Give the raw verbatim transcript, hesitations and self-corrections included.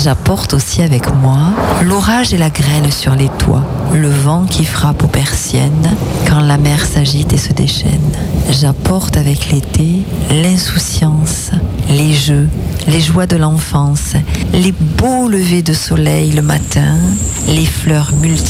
J'apporte aussi avec moi l'orage et la grêle sur les toits, le vent qui frappe aux persiennes quand la mer s'agite et se déchaîne. J'apporte avec l'été l'insouciance, les jeux, les joies de l'enfance, les beaux levers de soleil le matin, les fleurs multiples